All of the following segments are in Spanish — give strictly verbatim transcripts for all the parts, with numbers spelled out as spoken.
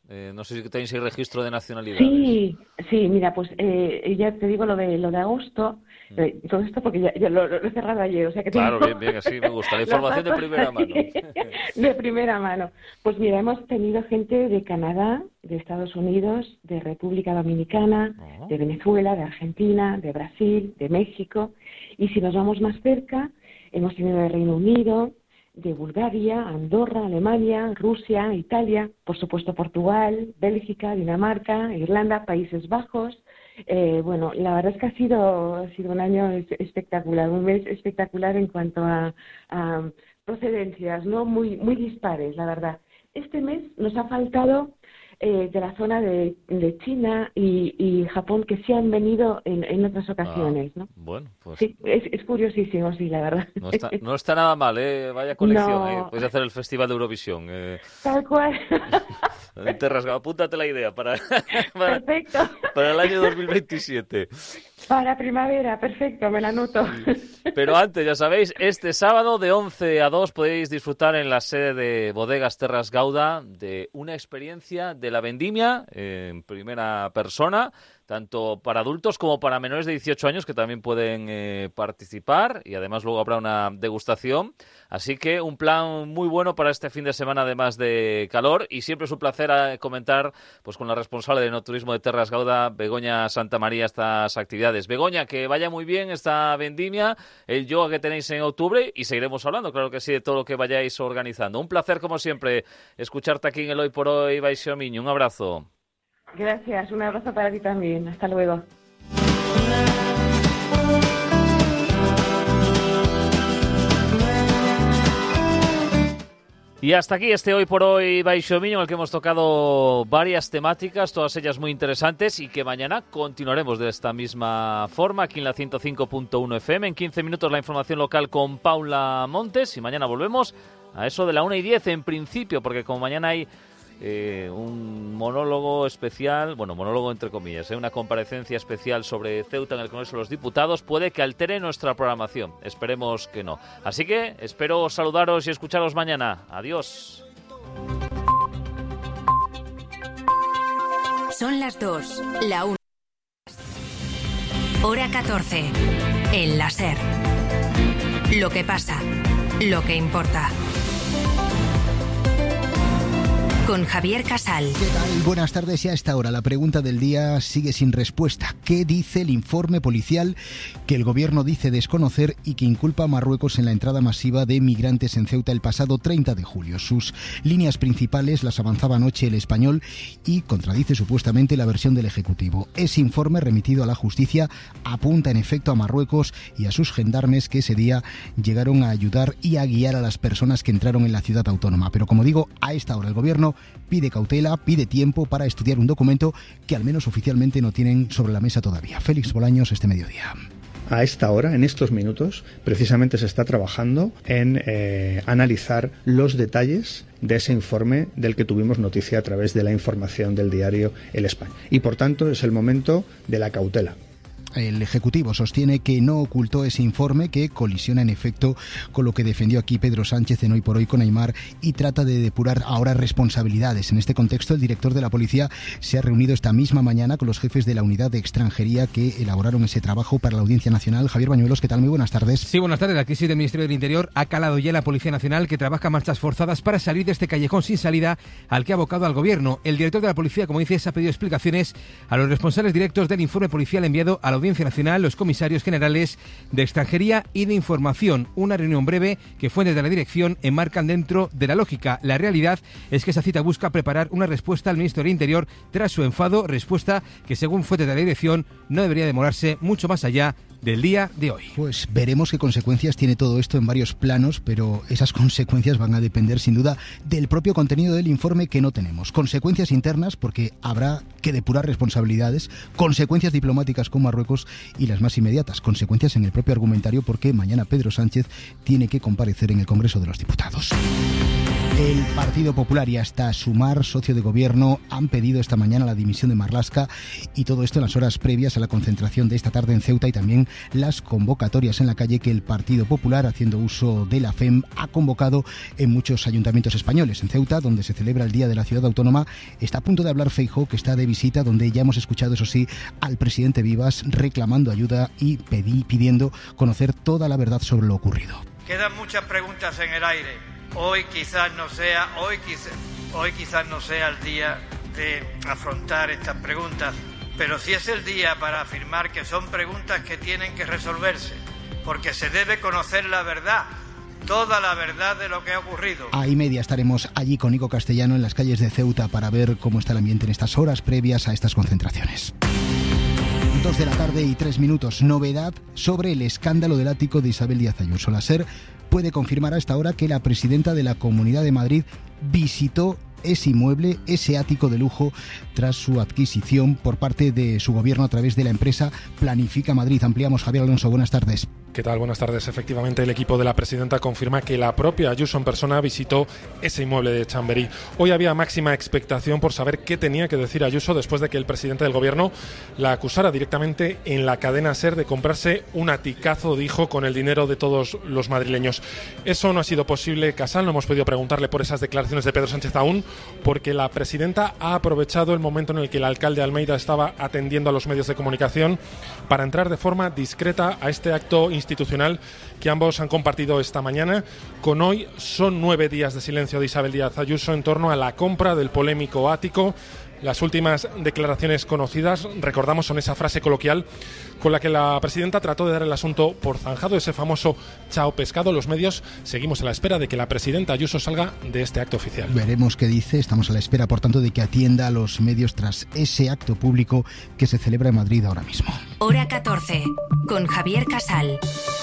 Eh, no sé si tenéis el registro de nacionalidades. Sí, sí, mira, pues eh, ya te digo lo de lo de agosto, eh, todo esto porque ya, ya lo, lo he cerrado ayer, o sea que Claro, tengo... bien, bien, así me gusta, la información de primera mano. De primera mano. Pues mira, hemos tenido gente de Canadá, de Estados Unidos, de República Dominicana, oh. de Venezuela, de Argentina, de Brasil, de México, y si nos vamos más cerca, hemos tenido de Reino Unido, de Bulgaria, Andorra, Alemania, Rusia, Italia, por supuesto Portugal, Bélgica, Dinamarca, Irlanda, Países Bajos. Eh, bueno, la verdad es que ha sido, ha sido un año espectacular, un mes espectacular en cuanto a, a procedencias, ¿no? Muy, muy dispares, la verdad. Este mes nos ha faltado eh, de la zona de, de China y, y Japón, que sí han venido en, en otras ocasiones, ¿no? Ah, bueno, pues... Sí, es, es curiosísimo, sí, la verdad. No está, no está nada mal, ¿eh? Vaya colección, no. ¿eh? Puedes hacer el Festival de Eurovisión. Eh. Tal cual. Terrasgado, apúntate la idea para, para, perfecto. para el año dos mil veintisiete. Para primavera, perfecto, me la anoto. Pero antes, ya sabéis, este sábado de once a dos podéis disfrutar en la sede de Bodegas Terras Gauda de una experiencia de la vendimia en primera persona, tanto para adultos como para menores de dieciocho años que también pueden eh, participar, y además luego habrá una degustación. Así que un plan muy bueno para este fin de semana, además de calor, y siempre es un placer eh, comentar pues con la responsable de Enoturismo de Terras Gauda, Begoña Santamaría, estas actividades. Begoña, que vaya muy bien esta vendimia, el yoga que tenéis en octubre, y seguiremos hablando, claro que sí, de todo lo que vayáis organizando. Un placer, como siempre, escucharte aquí en el Hoy por Hoy, Baixo Miño. Un abrazo. Gracias, un abrazo para ti también. Hasta luego. Y hasta aquí este Hoy por Hoy Baixo Miño, en el que hemos tocado varias temáticas, todas ellas muy interesantes, y que mañana continuaremos de esta misma forma aquí en la ciento cinco punto uno F M. En quince minutos la información local con Paula Montes, y mañana volvemos a eso de la una y diez en principio, porque como mañana hay Eh, un monólogo especial, bueno, monólogo entre comillas, ¿eh? una comparecencia especial sobre Ceuta en el Congreso de los Diputados, puede que altere nuestra programación. Esperemos que no. Así que espero saludaros y escucharos mañana. Adiós. Son las dos, la una. Hora catorce. El láser. Lo que pasa, lo que importa. Con Javier Casal. ¿Qué tal? Buenas tardes. Y a esta hora la pregunta del día sigue sin respuesta. ¿Qué dice el informe policial que el gobierno dice desconocer y que inculpa a Marruecos en la entrada masiva de migrantes en Ceuta el pasado treinta de julio? Sus líneas principales las avanzaba anoche El Español y contradice supuestamente la versión del Ejecutivo. Ese informe remitido a la justicia apunta en efecto a Marruecos y a sus gendarmes que ese día llegaron a ayudar y a guiar a las personas que entraron en la ciudad autónoma. Pero como digo, a esta hora el gobierno pide cautela, pide tiempo para estudiar un documento que al menos oficialmente no tienen sobre la mesa todavía. Félix Bolaños, este mediodía. A esta hora, en estos minutos, precisamente se está trabajando en eh, analizar los detalles de ese informe del que tuvimos noticia a través de la información del diario El Español. Y por tanto es el momento de la cautela. El Ejecutivo sostiene que no ocultó ese informe, que colisiona en efecto con lo que defendió aquí Pedro Sánchez en Hoy por Hoy con Aimar, y trata de depurar ahora responsabilidades. En este contexto, el director de la Policía se ha reunido esta misma mañana con los jefes de la unidad de extranjería que elaboraron ese trabajo para la Audiencia Nacional. Javier Bañuelos, ¿qué tal? Muy buenas tardes. Sí, buenas tardes. La crisis del Ministerio del Interior ha calado ya la Policía Nacional, que trabaja marchas forzadas para salir de este callejón sin salida al que ha abocado al Gobierno. El director de la Policía, como dices, ha pedido explicaciones a los responsables directos del informe policial enviado a la Audiencia Nacional, los comisarios generales de Extranjería y de Información. Una reunión breve que fuentes de la dirección enmarcan dentro de la lógica. La realidad es que esa cita busca preparar una respuesta al ministro del Interior tras su enfado, respuesta que según fuentes de la dirección no debería demorarse mucho más allá del día de hoy. Pues veremos qué consecuencias tiene todo esto en varios planos, pero esas consecuencias van a depender sin duda del propio contenido del informe, que no tenemos. Consecuencias internas, porque habrá que depurar responsabilidades, consecuencias diplomáticas con Marruecos y las más inmediatas, consecuencias en el propio argumentario, porque mañana Pedro Sánchez tiene que comparecer en el Congreso de los Diputados. El Partido Popular y hasta Sumar, socio de gobierno, han pedido esta mañana la dimisión de Marlaska, y todo esto en las horas previas a la concentración de esta tarde en Ceuta y también las convocatorias en la calle que el Partido Popular, haciendo uso de la F E M, ha convocado en muchos ayuntamientos españoles. En Ceuta, donde se celebra el Día de la Ciudad Autónoma, está a punto de hablar Feijóo, que está de visita, donde ya hemos escuchado, eso sí, al presidente Vivas reclamando ayuda y pedí, pidiendo conocer toda la verdad sobre lo ocurrido. Quedan muchas preguntas en el aire. Hoy quizás no sea, hoy quizás, hoy quizás no sea el día de afrontar estas preguntas, pero sí es el día para afirmar que son preguntas que tienen que resolverse, porque se debe conocer la verdad, toda la verdad de lo que ha ocurrido. A y media estaremos allí con Nico Castellano en las calles de Ceuta para ver cómo está el ambiente en estas horas previas a estas concentraciones. Dos de la tarde y tres minutos. Novedad sobre el escándalo del ático de Isabel Díaz Ayuso. La SER puede confirmar a esta hora que la presidenta de la Comunidad de Madrid visitó ese inmueble, ese ático de lujo, tras su adquisición por parte de su gobierno a través de la empresa Planifica Madrid. Ampliamos. Javier Alonso, buenas tardes. ¿Qué tal? Buenas tardes. Efectivamente, el equipo de la presidenta confirma que la propia Ayuso en persona visitó ese inmueble de Chamberí. Hoy había máxima expectación por saber qué tenía que decir Ayuso después de que el presidente del gobierno la acusara directamente en la cadena SER de comprarse un aticazo, dijo, con el dinero de todos los madrileños. Eso no ha sido posible, Casal. No hemos podido preguntarle por esas declaraciones de Pedro Sánchez aún, porque la presidenta ha aprovechado el momento en el que el alcalde Almeida estaba atendiendo a los medios de comunicación para entrar de forma discreta a este acto institucional que ambos han compartido esta mañana. Con hoy son nueve días de silencio de Isabel Díaz Ayuso en torno a la compra del polémico ático. Las últimas declaraciones conocidas, recordamos, son esa frase coloquial con la que la presidenta trató de dar el asunto por zanjado, ese famoso chao pescado. Los medios seguimos a la espera de que la presidenta Ayuso salga de este acto oficial. Veremos qué dice. Estamos a la espera, por tanto, de que atienda a los medios tras ese acto público que se celebra en Madrid ahora mismo. Hora catorce, con Javier Casal.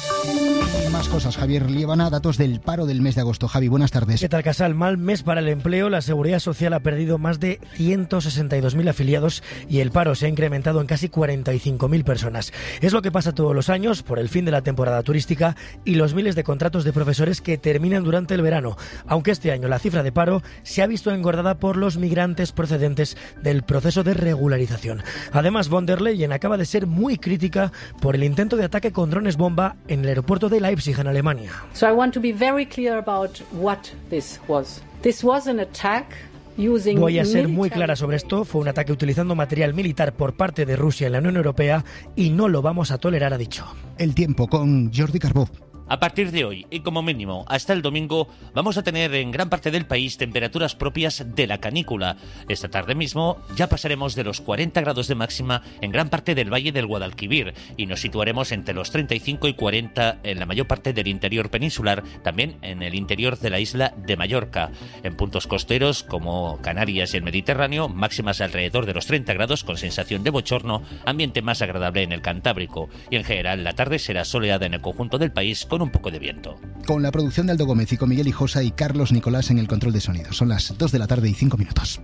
Y más cosas, Javier Liébana, datos del paro del mes de agosto. Javi, buenas tardes. ¿Qué tal, Casal? Mal mes para el empleo. La Seguridad Social ha perdido más de ciento sesenta y dos mil afiliados y el paro se ha incrementado en casi cuarenta y cinco mil personas. Es lo que pasa todos los años por el fin de la temporada turística y los miles de contratos de profesores que terminan durante el verano, aunque este año la cifra de paro se ha visto engordada por los migrantes procedentes del proceso de regularización. Además, von der Leyen acaba de ser muy crítica por el intento de ataque con drones bomba en el aeropuerto de Leipzig, en Alemania. So I want to be very clear about what this was. This was an attack. Voy a ser muy clara sobre esto. Fue un ataque utilizando material militar por parte de Rusia en la Unión Europea y no lo vamos a tolerar, ha dicho. El tiempo con Jordi Carbó. A partir de hoy, y como mínimo hasta el domingo, vamos a tener en gran parte del país temperaturas propias de la canícula. Esta tarde mismo ya pasaremos de los cuarenta grados de máxima en gran parte del Valle del Guadalquivir y nos situaremos entre los treinta y cinco y cuarenta en la mayor parte del interior peninsular, también en el interior de la isla de Mallorca. En puntos costeros como Canarias y el Mediterráneo, máximas alrededor de los treinta grados con sensación de bochorno, ambiente más agradable en el Cantábrico. Y en general la tarde será soleada en el conjunto del país con un poco de viento. Con la producción de Aldo Gómez y con Miguel Hijosa y Carlos Nicolás en el control de sonido. Son las dos de la tarde y cinco minutos.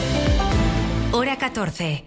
Hora catorce.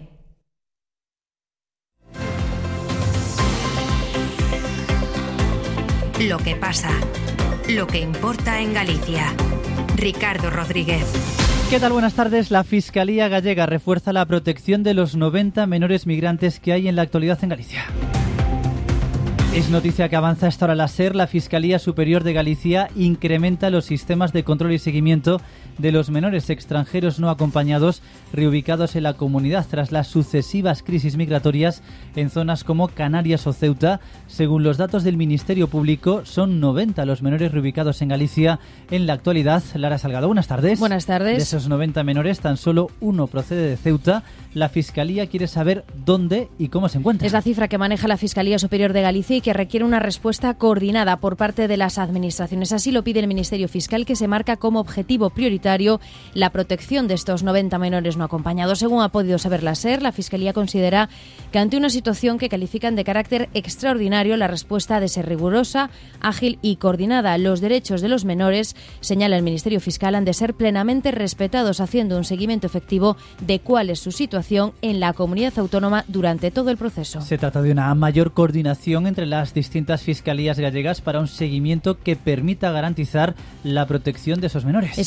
Lo que pasa, lo que importa en Galicia. Ricardo Rodríguez. ¿Qué tal? Buenas tardes. La Fiscalía Gallega refuerza la protección de los noventa menores migrantes que hay en la actualidad en Galicia. Es noticia que avanza esta hora la SER. La Fiscalía Superior de Galicia incrementa los sistemas de control y seguimiento de los menores extranjeros no acompañados reubicados en la comunidad tras las sucesivas crisis migratorias en zonas como Canarias o Ceuta. Según los datos del Ministerio Público, son noventa los menores reubicados en Galicia en la actualidad. Lara Salgado, buenas tardes. Buenas tardes. De esos noventa menores, tan solo uno procede de Ceuta. La Fiscalía quiere saber dónde y cómo se encuentra. Es la cifra que maneja la Fiscalía Superior de Galicia y que requiere una respuesta coordinada por parte de las administraciones. Así lo pide el Ministerio Fiscal, que se marca como objetivo prioritario la protección de estos noventa menores no acompañados. Según ha podido saber la SER, la Fiscalía considera que ante una situación que califican de carácter extraordinario, la respuesta ha de ser rigurosa, ágil y coordinada. Los derechos de los menores, señala el Ministerio Fiscal, han de ser plenamente respetados, haciendo un seguimiento efectivo de cuál es su situación en la comunidad autónoma durante todo el proceso. Se trata de una mayor coordinación entre las distintas fiscalías gallegas para un seguimiento que permita garantizar la protección de esos menores. Ese es el principal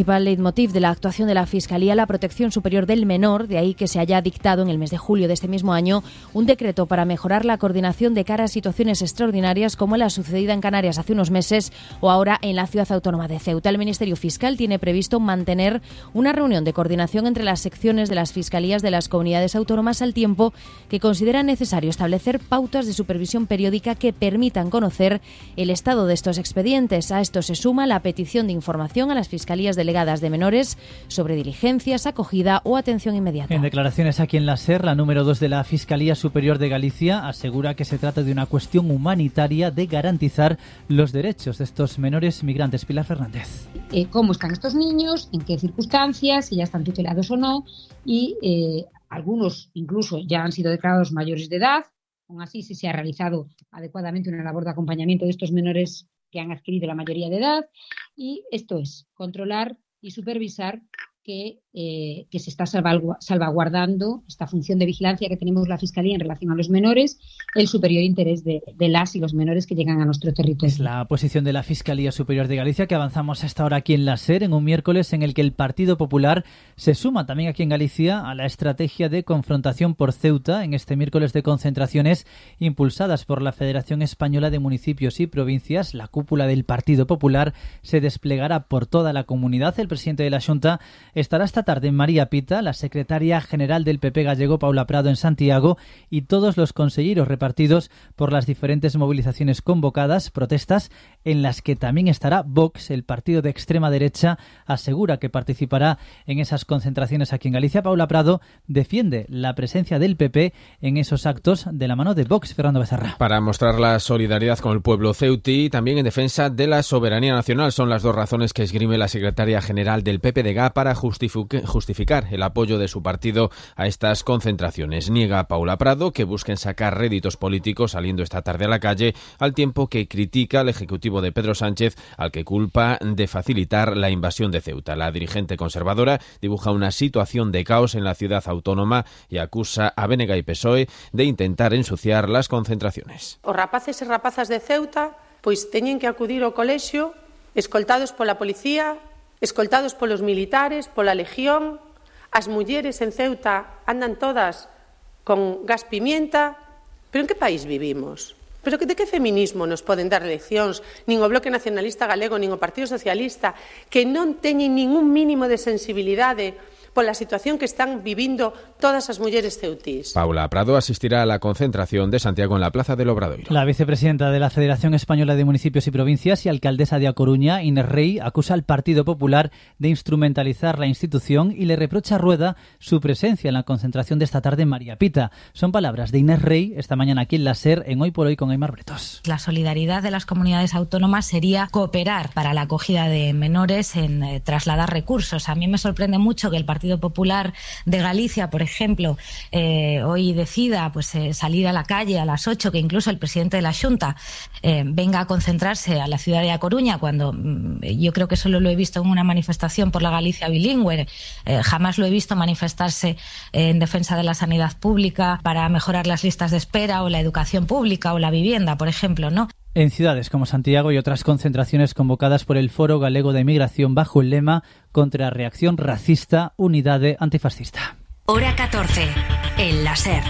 principal leitmotiv de la actuación de la Fiscalía la protección superior del menor, de ahí que se haya dictado en el mes de julio de este mismo año un decreto para mejorar la coordinación de cara a situaciones extraordinarias como la sucedida en Canarias hace unos meses o ahora en la ciudad autónoma de Ceuta. El Ministerio Fiscal tiene previsto mantener una reunión de coordinación entre las secciones de las fiscalías de las comunidades autónomas al tiempo que considera necesario establecer pautas de supervisión periódica que permitan conocer el estado de estos expedientes. A esto se suma la petición de información a las fiscalías delegadas de menores sobre diligencias, acogida o atención inmediata. En declaraciones aquí en la SER, la número dos de la Fiscalía Superior de Galicia asegura que se trata de una cuestión humanitaria de garantizar los derechos de estos menores migrantes. Pilar Fernández. Eh, ¿Cómo están estos niños? ¿En qué circunstancias? Si ya están tutelados o no. Y eh, algunos incluso ya han sido declarados mayores de edad. Aún así, si se ha realizado adecuadamente una labor de acompañamiento de estos menores que han adquirido la mayoría de edad, y esto es controlar y supervisar que, eh, que se está salvaguardando esta función de vigilancia que tenemos la Fiscalía en relación a los menores, el superior interés de, de las y los menores que llegan a nuestro territorio. Es la posición de la Fiscalía Superior de Galicia que avanzamos hasta ahora aquí en la SER, en un miércoles en el que el Partido Popular se suma también aquí en Galicia a la estrategia de confrontación por Ceuta en este miércoles de concentraciones impulsadas por la Federación Española de Municipios y Provincias. La cúpula del Partido Popular se desplegará por toda la comunidad. El presidente de la Xunta estará esta tarde en María Pita, la secretaria general del P P gallego, Paula Prado, en Santiago, y todos los conselleros repartidos por las diferentes movilizaciones convocadas, protestas en las que también estará Vox, el partido de extrema derecha, asegura que participará en esas concentraciones aquí en Galicia. Paula Prado defiende la presencia del P P en esos actos de la mano de Vox. Fernando Becerra. Para mostrar la solidaridad con el pueblo ceutí y también en defensa de la soberanía nacional son las dos razones que esgrime la secretaria general del P P D G para justificar el apoyo de su partido a estas concentraciones. Niega Paula Prado que busquen sacar réditos políticos saliendo esta tarde a la calle, al tiempo que critica al ejecutivo de Pedro Sánchez, al que culpa de facilitar la invasión de Ceuta. La dirigente conservadora dibuja una situación de caos en la ciudad autónoma y acusa a B N G y P S O E de intentar ensuciar las concentraciones. Os rapaces e rapazas de Ceuta pois teñen que acudir ao colexio escoltados pola policía, escoltados polos militares, pola legión. As mulleres en Ceuta andan todas con gas pimienta. Pero en que país vivimos? Pero de que feminismo nos poden dar leccións nin o Bloque Nacionalista Galego nin o Partido Socialista, que non teñen ningún mínimo de sensibilidade pola situación que están vivindo todas as mulleres ceutís. Paula Prado asistirá a la concentración de Santiago en la Plaza del Obradoiro. La vicepresidenta de la Federación Española de Municipios y Provincias y alcaldesa de A Coruña, Inés Rey, acusa al Partido Popular de instrumentalizar la institución y le reprocha a Rueda su presencia en la concentración de esta tarde en María Pita. Son palabras de Inés Rey esta mañana aquí en la SER, en Hoy por Hoy con Aymar Bretos. La solidaridad de las comunidades autónomas sería cooperar para la acogida de menores en eh, trasladar recursos. A mí me sorprende mucho que el Partido Popular de Galicia, por ejemplo, eh, hoy decida pues eh, salir a la calle a las ocho, que incluso el presidente de la Xunta eh, venga a concentrarse a la ciudad de A Coruña, cuando mm, yo creo que solo lo he visto en una manifestación por la Galicia bilingüe. Eh, jamás lo he visto manifestarse eh, en defensa de la sanidad pública, para mejorar las listas de espera o la educación pública o la vivienda, por ejemplo, ¿no? En ciudades como Santiago y otras concentraciones convocadas por el Foro Galego de Migración bajo el lema Contra Reacción Racista, Unidade Antifascista. Hora catorce, en la SER.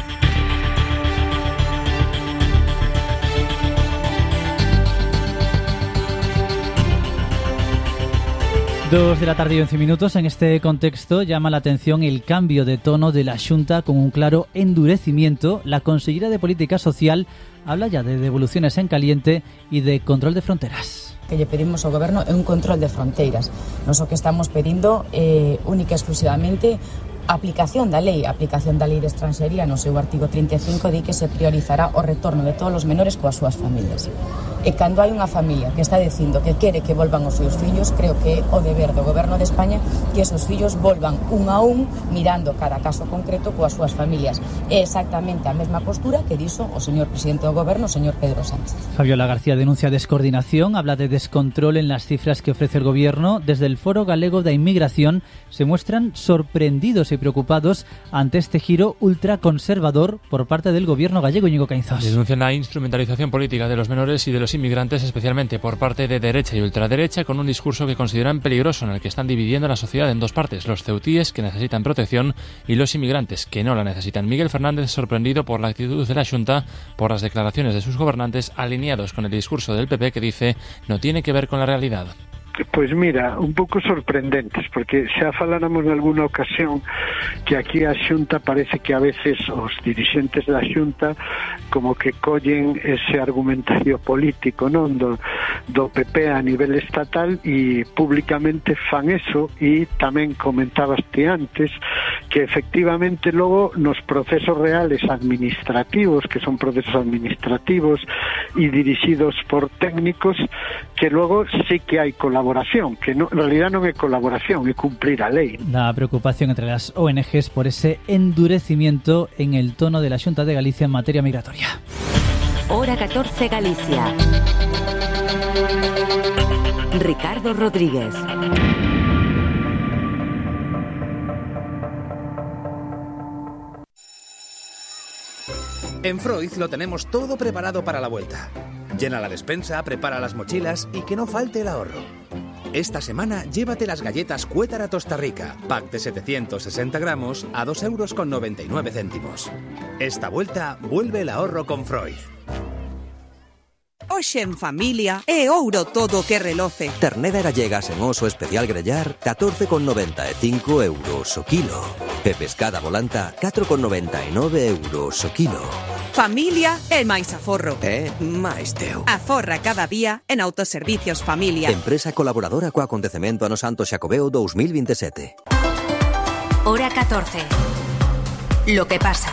Dos de la tarde y once minutos. En este contexto llama la atención el cambio de tono de la Xunta con un claro endurecimiento. La consellera de Política Social habla ya de devoluciones en caliente y de control de fronteras. Que lle pedimos ao Goberno é un control de fronteiras. Nos o que estamos pedindo é única e exclusivamente a aplicación da lei, a aplicación da lei de estranxería no seu artigo trinta e cinco di que se priorizará o retorno de todos os menores coas súas familias. E cando hai unha familia que está dicindo que quere que volvan os seus fillos, creo que é o deber do Goberno de España que esos fillos volvan un a un mirando cada caso concreto coas súas familias. É exactamente a mesma postura que dixo o señor presidente do Goberno, o señor Pedro Sánchez. Fabiola García denuncia descoordinación, habla de descontrol en las cifras que ofrece el Gobierno. Desde el Foro Galego de Inmigración se muestran sorprendidos y preocupados ante este giro ultraconservador por parte del Gobierno gallego. Íñigo Caínzos. Denuncian la instrumentalización política de los menores y de los los inmigrantes, especialmente por parte de derecha y ultraderecha, con un discurso que consideran peligroso, en el que están dividiendo la sociedad en dos partes: los ceutíes, que necesitan protección, y los inmigrantes, que no la necesitan. Miguel Fernández, sorprendido por la actitud de la Xunta, por las declaraciones de sus gobernantes, alineados con el discurso del P P, que dice no tiene que ver con la realidad. Pois mira, un pouco sorprendentes, porque xa faláramos en alguna ocasión que aquí a Xunta parece que a veces os dirixentes da Xunta como que collen ese argumentario político, non, do, do P P a nivel estatal, e públicamente fan eso. E tamén comentabaste antes que efectivamente logo nos procesos reales administrativos, que son procesos administrativos e dirixidos por técnicos, que logo sí que hai colaboración, que no, en realidad non é colaboración, é cumplir a lei. La preocupación entre las O N Ges por ese endurecimiento en el tono de la Xunta de Galicia en materia migratoria. Hora catorce Galicia. Ricardo Rodríguez. En Freud lo tenemos todo preparado para la vuelta. Llena la despensa, prepara las mochilas y que no falte el ahorro. Esta semana llévate las galletas Cuétara Tosta Rica, pack de setecientos sesenta gramos a dos euros con noventa y nueve céntimos. Esta vuelta vuelve el ahorro con Freud. Hoxe en familia é ouro todo que reloce. Ternera gallegas en oso especial grellar, catorce con noventa e cinco euros o kilo. E pescada volanta, catro con noventa e nove euros o kilo. Familia é máis aforro. É máis teu. Aforra cada día en Autoservicios Familia. Empresa colaboradora co acontecemento Ano Santo Xacobeo dos mil veintisiete. Hora catorce. Lo que pasa.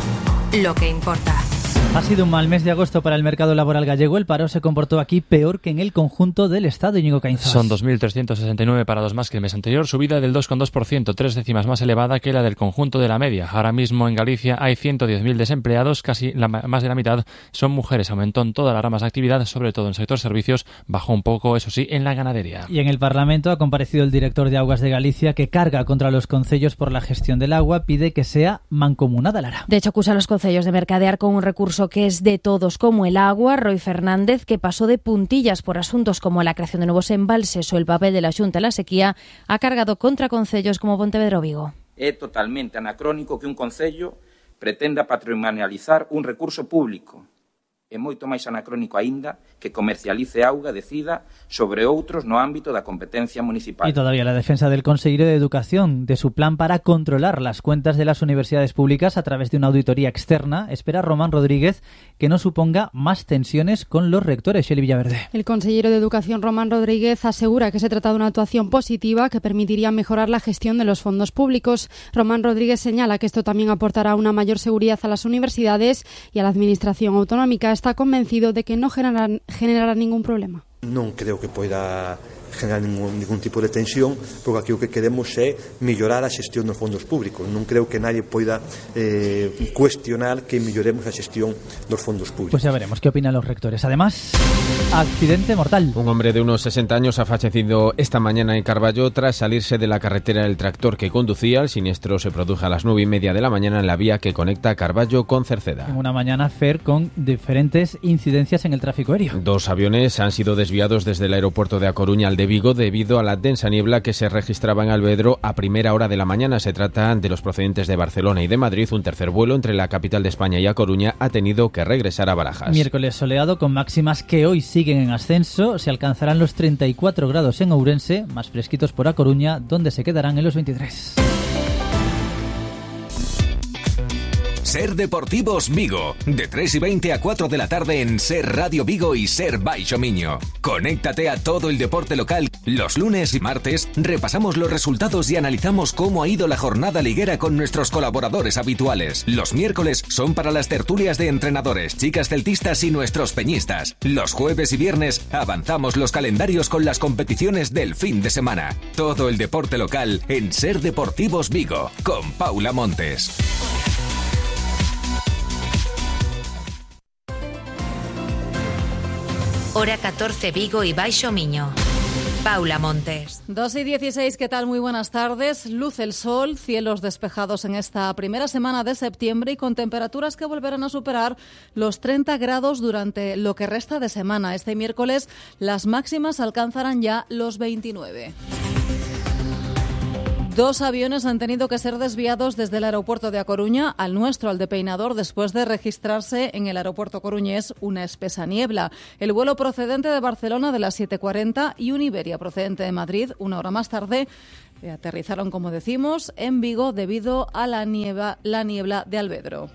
Lo que importa. Ha sido un mal mes de agosto para el mercado laboral gallego. El paro se comportó aquí peor que en el conjunto del Estado, Íñigo Caínzos. Son dos mil trescientos sesenta y nueve parados más que el mes anterior, subida del dos coma dos por ciento, tres décimas más elevada que la del conjunto de la media. Ahora mismo en Galicia hay ciento diez mil desempleados, casi la, más de la mitad son mujeres. Aumentó en todas las ramas de actividad, sobre todo en el sector servicios, bajó un poco, eso sí, en la ganadería. Y en el Parlamento ha comparecido el director de Aguas de Galicia, que carga contra los concellos por la gestión del agua, pide que sea mancomunada, Lara. De hecho, acusa a los concellos de mercadear con un recurso que es de todos como el agua. Roi Fernández, que pasó de puntillas por asuntos como la creación de nuevos embalses o el papel de la Xunta en la sequía, ha cargado contra concellos como Pontevedra o Vigo. É totalmente anacrónico que un concello pretenda patrimonializar un recurso público. É moito máis anacrónico aínda que comercialice auga, decida sobre outros no ámbito da competencia municipal. Y todavía la defensa del consejero de Educación de su plan para controlar las cuentas de las universidades públicas a través de una auditoría externa. Espera Román Rodríguez que no suponga más tensiones con los rectores. Xeli Villaverde. El consejero de Educación, Román Rodríguez, asegura que se trata de una actuación positiva que permitiría mejorar la gestión de los fondos públicos. Román Rodríguez señala que esto también aportará una mayor seguridad a las universidades y a la administración autonómica. Está convencido de que no generará, generará ningún problema. Non creo que poida generar ningún, ningún tipo de tensión, porque aquí o que queremos é mellorar a xestión dos fondos públicos. Non creo que nadie poida eh, cuestionar que melloremos a xestión dos fondos públicos. Pues ya veremos qué opinan los rectores. Además, accidente mortal. Un hombre de unos sesenta años ha fallecido esta mañana en Carballo tras salirse de la carretera del tractor que conducía. El siniestro se produjo a las nueve y media de la mañana en la vía que conecta Carballo con Cerceda. En una mañana, Fer, con diferentes incidencias en el tráfico aéreo. Dos aviones han sido desviados desde el aeropuerto de A Coruña al de Vigo debido a la densa niebla que se registraba en Alvedro a primera hora de la mañana. Se trata de los procedentes de Barcelona y de Madrid. Un tercer vuelo entre la capital de España y A Coruña ha tenido que regresar a Barajas. Miércoles soleado con máximas que hoy siguen en ascenso. Se alcanzarán los treinta y cuatro grados en Ourense, más fresquitos por A Coruña, donde se quedarán en los veintitrés. Ser Deportivos Vigo, de tres y veinte a cuatro de la tarde en Ser Radio Vigo y Ser Baixo Miño. Conéctate a todo el deporte local. Los lunes y martes repasamos los resultados y analizamos cómo ha ido la jornada liguera con nuestros colaboradores habituales. Los miércoles son para las tertulias de entrenadores, chicas celtistas y nuestros peñistas. Los jueves y viernes avanzamos los calendarios con las competiciones del fin de semana. Todo el deporte local en Ser Deportivos Vigo, con Paula Montes. Hora catorce Vigo y Baixo Miño. Paula Montes. dos y dieciséis, ¿qué tal? Muy buenas tardes. Luce el sol, cielos despejados en esta primera semana de septiembre y con temperaturas que volverán a superar los treinta grados durante lo que resta de semana. Este miércoles las máximas alcanzarán ya los veintinueve. Dos aviones han tenido que ser desviados desde el aeropuerto de A Coruña al nuestro, al de Peinador, después de registrarse en el aeropuerto coruñés una espesa niebla. El vuelo procedente de Barcelona de las siete cuarenta y un Iberia procedente de Madrid, una hora más tarde, eh, aterrizaron, como decimos, en Vigo debido a la niebla, la niebla de Albedro.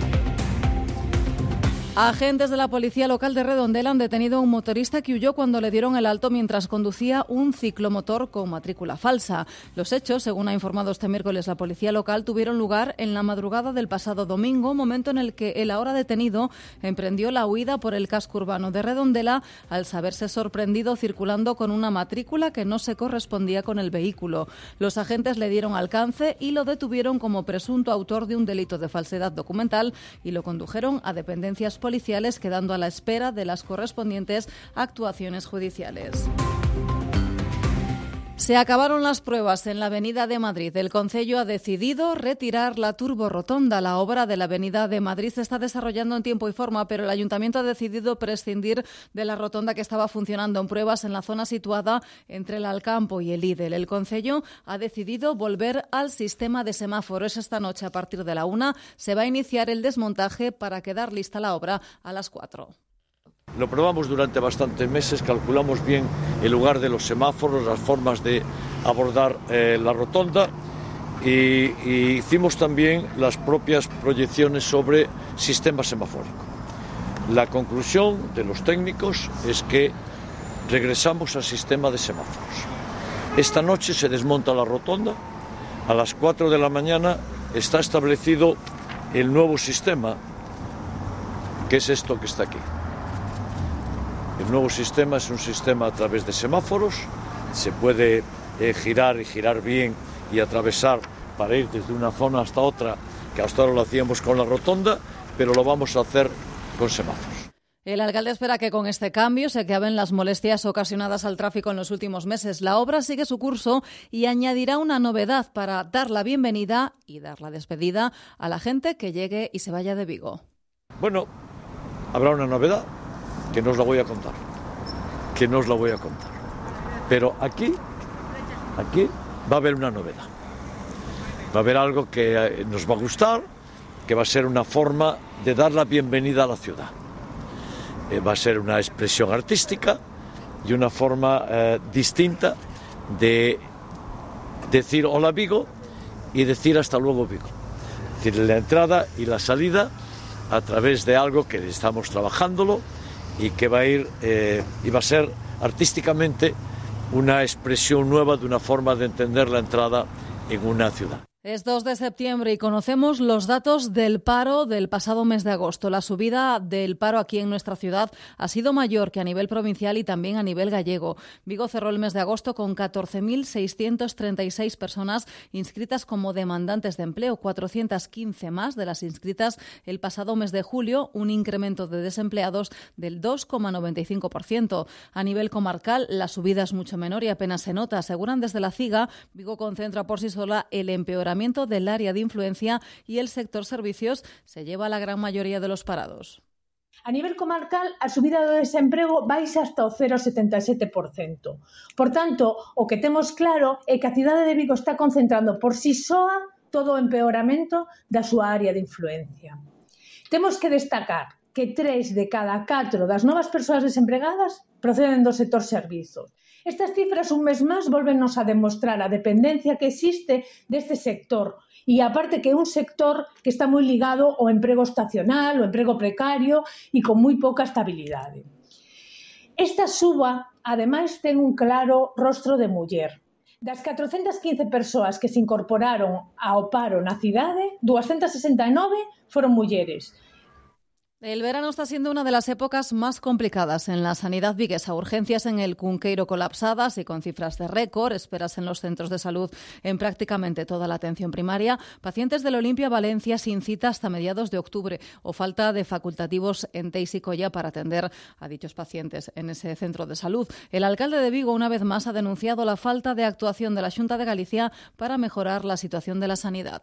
Agentes de la policía local de Redondela han detenido a un motorista que huyó cuando le dieron el alto mientras conducía un ciclomotor con matrícula falsa. Los hechos, según ha informado este miércoles la policía local, tuvieron lugar en la madrugada del pasado domingo, momento en el que el ahora detenido emprendió la huida por el casco urbano de Redondela al saberse sorprendido circulando con una matrícula que no se correspondía con el vehículo. Los agentes le dieron alcance y lo detuvieron como presunto autor de un delito de falsedad documental y lo condujeron a dependencias policiales, quedando a la espera de las correspondientes actuaciones judiciales. Se acabaron las pruebas en la Avenida de Madrid. El Concello ha decidido retirar la turborotonda. La obra de la Avenida de Madrid se está desarrollando en tiempo y forma, pero el Ayuntamiento ha decidido prescindir de la rotonda que estaba funcionando en pruebas en la zona situada entre el Alcampo y el Lidl. El Concello ha decidido volver al sistema de semáforos. Esta noche, a partir de la una, se va a iniciar el desmontaje para quedar lista la obra a las cuatro. Lo probamos durante bastantes meses, calculamos bien el lugar de los semáforos, las formas de abordar eh, la rotonda y, y hicimos también las propias proyecciones sobre sistema semafórico. La conclusión de los técnicos es que regresamos al sistema de semáforos. Esta noche se desmonta la rotonda, a las cuatro de la mañana está establecido el nuevo sistema, que es esto que está aquí. El nuevo sistema es un sistema a través de semáforos, se puede eh, girar y girar bien y atravesar para ir desde una zona hasta otra, que hasta ahora lo hacíamos con la rotonda, pero lo vamos a hacer con semáforos. El alcalde espera que con este cambio se acaben las molestias ocasionadas al tráfico en los últimos meses. La obra sigue su curso y añadirá una novedad para dar la bienvenida y dar la despedida a la gente que llegue y se vaya de Vigo. Bueno, habrá una novedad que no os la voy a contar, que no os la voy a contar. Pero aquí, aquí va a haber una novedad. Va a haber algo que nos va a gustar, que va a ser una forma de dar la bienvenida a la ciudad. Eh, va a ser una expresión artística y una forma eh, distinta de decir hola Vigo y decir hasta luego Vigo. Es decir, la entrada y la salida a través de algo que estamos trabajándolo y que va a ir eh, y va a ser artísticamente una expresión nueva de una forma de entender la entrada en una ciudad. Es dos de septiembre y conocemos los datos del paro del pasado mes de agosto. La subida del paro aquí en nuestra ciudad ha sido mayor que a nivel provincial y también a nivel gallego. Vigo cerró el mes de agosto con catorce mil seiscientas treinta y seis personas inscritas como demandantes de empleo, cuatrocientas quince más de las inscritas el pasado mes de julio, un incremento de desempleados del dos coma noventa y cinco por ciento. A nivel comarcal, la subida es mucho menor y apenas se nota. Aseguran desde la CIGA, Vigo concentra por sí sola el empeoramiento del área de influencia y el sector servicios se lleva a la gran mayoría de los parados. A nivel comarcal, a subida do desemprego baixa hasta o cero coma setenta e sete por cento. Por tanto, o que temos claro é que a cidade de Vigo está concentrando por si soa todo o empeoramento da súa área de influencia. Temos que destacar que tres de cada catro das novas persoas desempregadas proceden do sector servizos. Estas cifras, un mes máis, volvennos a demostrar a dependencia que existe deste sector e, aparte, que é un sector que está moi ligado ao emprego estacional, ao emprego precario e con moi pouca estabilidade. Esta suba, ademais, ten un claro rostro de muller. Das catrocentas quince persoas que se incorporaron ao paro na cidade, doscientas sesenta e nove foron mulleres. El verano está siendo una de las épocas más complicadas en la sanidad viguesa. Urgencias en el Cunqueiro colapsadas y con cifras de récord, esperas en los centros de salud en prácticamente toda la atención primaria, pacientes del Olimpia Valencia sin cita hasta mediados de octubre o falta de facultativos en Teis y Colla para atender a dichos pacientes en ese centro de salud. El alcalde de Vigo, una vez más, ha denunciado la falta de actuación de la Xunta de Galicia para mejorar la situación de la sanidad.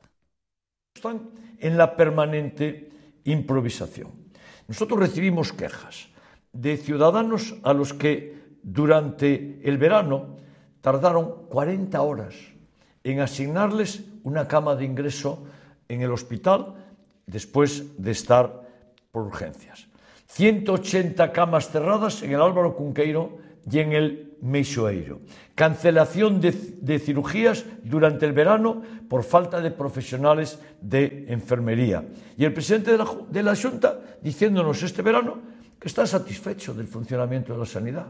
Están en la permanente improvisación. Nosotros recibimos quejas de ciudadanos a los que durante el verano tardaron cuarenta horas en asignarles una cama de ingreso en el hospital después de estar por urgencias. ciento ochenta camas cerradas en el Álvaro Cunqueiro y en el Meixoeiro. Cancelación de, de cirugías durante el verano por falta de profesionales de enfermería. Y el presidente de la, de la Xunta diciéndonos este verano que está satisfecho del funcionamiento de la sanidad.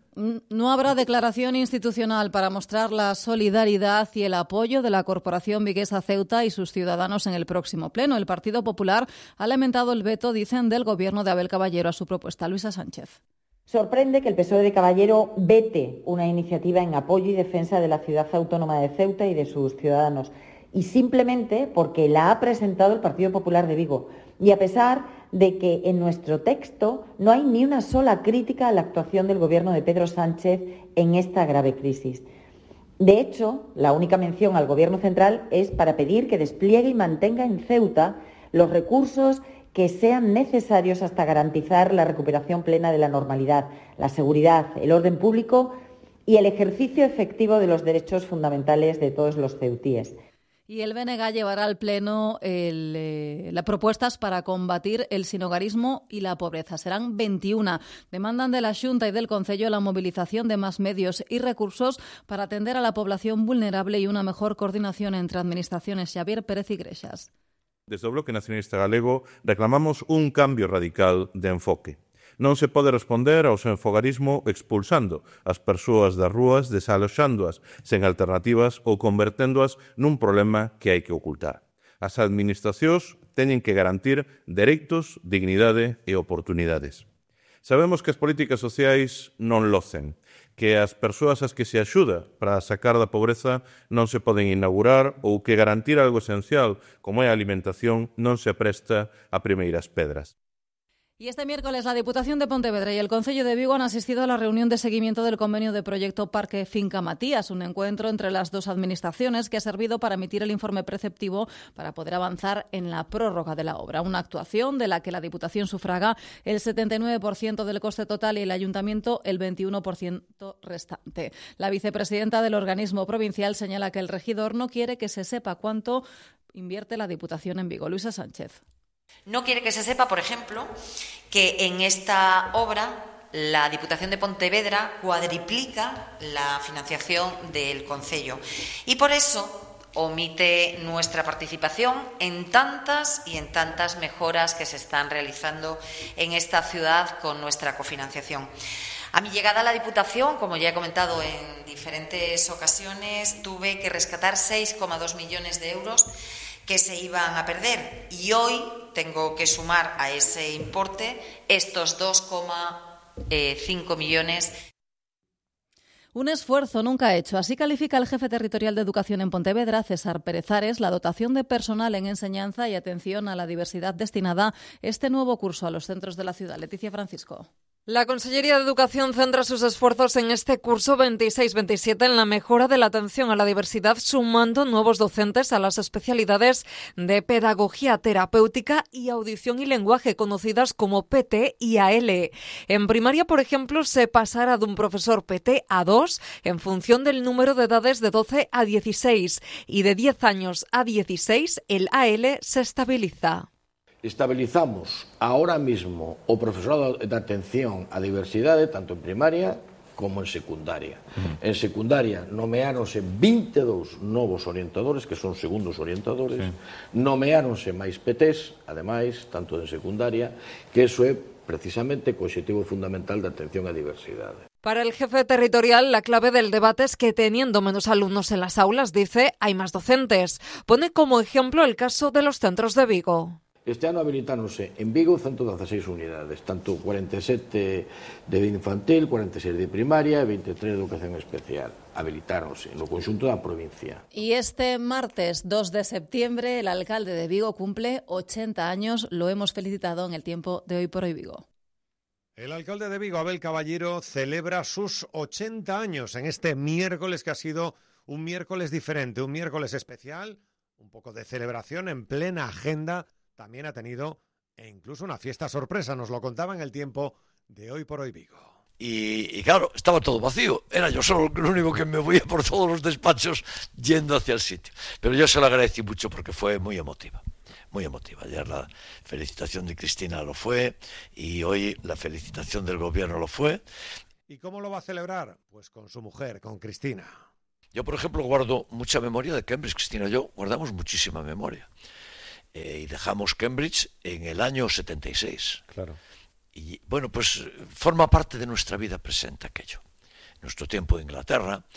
No habrá declaración institucional para mostrar la solidaridad y el apoyo de la Corporación Viguesa Ceuta y sus ciudadanos en el próximo pleno. El Partido Popular ha lamentado el veto, dicen, del gobierno de Abel Caballero a su propuesta. Luisa Sánchez. Sorprende que el P S O E de Caballero vete una iniciativa en apoyo y defensa de la ciudad autónoma de Ceuta y de sus ciudadanos, y simplemente porque la ha presentado el Partido Popular de Vigo, y a pesar de que en nuestro texto no hay ni una sola crítica a la actuación del Gobierno de Pedro Sánchez en esta grave crisis. De hecho, la única mención al Gobierno central es para pedir que despliegue y mantenga en Ceuta los recursos que sean necesarios hasta garantizar la recuperación plena de la normalidad, la seguridad, el orden público y el ejercicio efectivo de los derechos fundamentales de todos los ceutíes. Y el B N G llevará al Pleno el, eh, las propuestas para combatir el sinhogarismo y la pobreza. Serán veintiuna. Demandan de la Xunta y del Concello la movilización de más medios y recursos para atender a la población vulnerable y una mejor coordinación entre administraciones. Xavier Pérez Iglesias. Desde o Bloque Nacionalista Galego reclamamos un cambio radical de enfoque. Non se pode responder ao xenfogarismo expulsando as persoas das rúas, desaloxándoas sen alternativas ou converténdoas nun problema que hai que ocultar. As administracións teñen que garantir dereitos, dignidade e oportunidades. Sabemos que as políticas sociais non locen, que as persoas ás que se axuda para sacar da pobreza non se poden inaugurar ou que garantir algo esencial como é a alimentación non se presta a primeiras pedras. Y este miércoles la Diputación de Pontevedra y el Concello de Vigo han asistido a la reunión de seguimiento del convenio de proyecto Parque Finca Matías, un encuentro entre las dos administraciones que ha servido para emitir el informe preceptivo para poder avanzar en la prórroga de la obra. Una actuación de la que la Diputación sufraga el setenta y nueve por ciento del coste total y el Ayuntamiento el veintiuno por ciento restante. La vicepresidenta del organismo provincial señala que el regidor no quiere que se sepa cuánto invierte la Diputación en Vigo. Luisa Sánchez. No quiere que se sepa, por ejemplo, que en esta obra la Diputación de Pontevedra cuadriplica la financiación del Concello y por eso omite nuestra participación en tantas y en tantas mejoras que se están realizando en esta ciudad con nuestra cofinanciación. A mi llegada a la Diputación, como ya he comentado en diferentes ocasiones, tuve que rescatar seis coma dos millones de euros que se iban a perder y hoy tengo que sumar a ese importe estos dos coma cinco millones. Un esfuerzo nunca hecho. Así califica el jefe territorial de Educación en Pontevedra, César Pérez Ares, la dotación de personal en enseñanza y atención a la diversidad destinada este nuevo curso a los centros de la ciudad. Leticia Francisco. La Consellería de Educación centra sus esfuerzos en este curso veintiséis veintisiete en la mejora de la atención a la diversidad, sumando nuevos docentes a las especialidades de Pedagogía Terapéutica y Audición y Lenguaje, conocidas como P T y A L. En primaria, por ejemplo, se pasará de un profesor P T a dos en función del número de edades de doce a dieciséis y de diez años a dieciséis el A L se estabiliza. Estabilizamos ahora mismo o profesorado de atención á diversidade tanto en primaria como en secundaria. Uh-huh. En secundaria nomeáronse vinte e dous novos orientadores, que son segundos orientadores, sí. Nomeáronse máis P Ts, ademais, tanto en secundaria, que eso é precisamente o obxectivo fundamental da atención á diversidade. Para el jefe territorial, la clave del debate es que teniendo menos alumnos en las aulas, dice, hay más docentes. Pone como ejemplo el caso de los centros de Vigo. Este ano habilitáronse en Vigo ciento dieciséis unidades, tanto cuarenta y siete de infantil, cuarenta y seis de primaria e veintitrés de educación especial. Habilitáronse no conxunto da provincia. Y este martes dos de septiembre el alcalde de Vigo cumple ochenta años. Lo hemos felicitado en el tiempo de Hoy por Hoy Vigo. El alcalde de Vigo, Abel Caballero, celebra sus ochenta años en este miércoles que ha sido un miércoles diferente, un miércoles especial, un poco de celebración en plena agenda. También ha tenido e incluso una fiesta sorpresa, nos lo contaba en el tiempo de Hoy por Hoy Vigo. Y, y claro, estaba todo vacío, era yo solo el único que me movía por todos los despachos yendo hacia el sitio. Pero yo se lo agradecí mucho porque fue muy emotiva, muy emotiva. Ayer la felicitación de Cristina lo fue y hoy la felicitación del gobierno lo fue. ¿Y cómo lo va a celebrar? Pues con su mujer, con Cristina. Yo, por ejemplo, guardo mucha memoria de Cambridge. Cristina y yo guardamos muchísima memoria. Eh, y dejamos Cambridge en el año setenta y seis. Claro. Y bueno, pues forma parte de nuestra vida presente aquello. Nuestro tiempo en Inglaterra.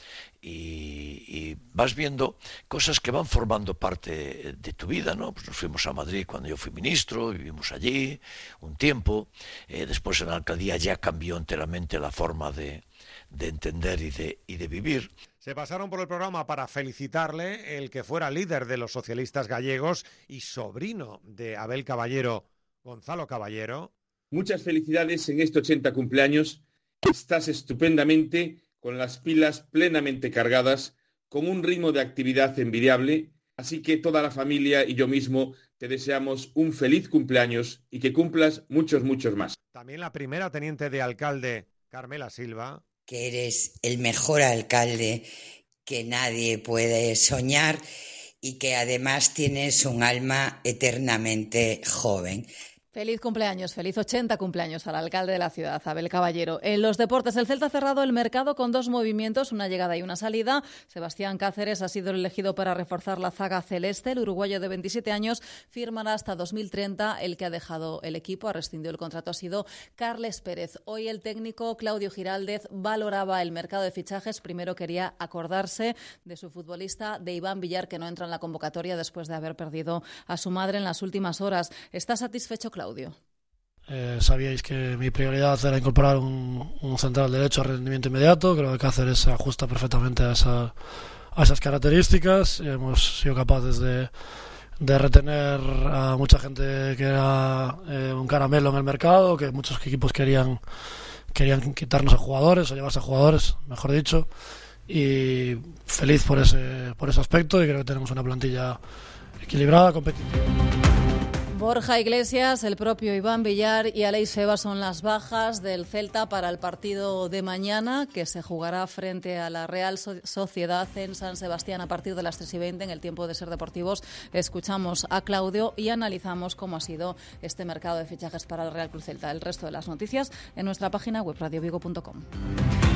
Y, y vas viendo cosas que van formando parte de tu vida, ¿no? Pues nos fuimos a Madrid cuando yo fui ministro, vivimos allí un tiempo. Eh, después en la alcaldía ya cambió enteramente la forma de, de entender y de, y de vivir. Se pasaron por el programa para felicitarle el que fuera líder de los socialistas gallegos y sobrino de Abel Caballero, Gonzalo Caballero. Muchas felicidades en este ochenta cumpleaños. Estás estupendamente, con las pilas plenamente cargadas, con un ritmo de actividad envidiable. Así que toda la familia y yo mismo te deseamos un feliz cumpleaños y que cumplas muchos, muchos más. También la primera teniente de alcalde, Carmela Silva. Que eres el mejor alcalde que nadie puede soñar y que además tienes un alma eternamente joven. Feliz cumpleaños, feliz ochenta cumpleaños al alcalde de la ciudad, Abel Caballero. En los deportes, el Celta ha cerrado el mercado con dos movimientos, una llegada y una salida. Sebastián Cáceres ha sido elegido para reforzar la zaga celeste. El uruguayo de veintisiete años firmará hasta dos mil treinta. El que ha dejado el equipo, ha rescindido el contrato, ha sido Carles Pérez. Hoy el técnico Claudio Giraldez valoraba el mercado de fichajes. Primero quería acordarse de su futbolista, de Iván Villar, que no entra en la convocatoria después de haber perdido a su madre en las últimas horas. ¿Está satisfecho Claudio? Eh, sabíais que mi prioridad era incorporar un, un central derecho a rendimiento inmediato. Creo que Cáceres se ajusta perfectamente a, esa, a esas características. Hemos sido capaces de, de retener a mucha gente que era eh, un caramelo en el mercado, que muchos equipos querían, querían quitarnos a jugadores o llevarse a jugadores, mejor dicho. Y feliz por ese, por ese aspecto, y creo que tenemos una plantilla equilibrada, competitiva. Borja Iglesias, el propio Iván Villar y Aleix Feba son las bajas del Celta para el partido de mañana, que se jugará frente a la Real Sociedad en San Sebastián a partir de las tres y veinte. En el tiempo de Ser Deportivos escuchamos a Claudio y analizamos cómo ha sido este mercado de fichajes para el Real Club Celta. El resto de las noticias en nuestra página web radio vigo punto com.